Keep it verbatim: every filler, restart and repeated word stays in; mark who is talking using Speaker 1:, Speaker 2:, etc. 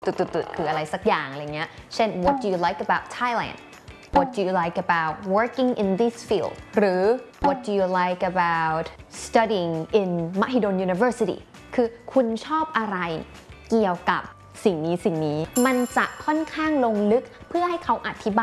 Speaker 1: ตุดๆคืออะไรสักอย่างอะไรเงี้ยเช่น what do you like about Thailand what do you like about working in this field หรือ what do you like about studying in Mahidol University คือคุณชอบอะไรเกี่ยวกับสิ่งนี้สิ่งนี้มันจะค่อนข้างลงลึกเพื่อให้เขาอธิบาย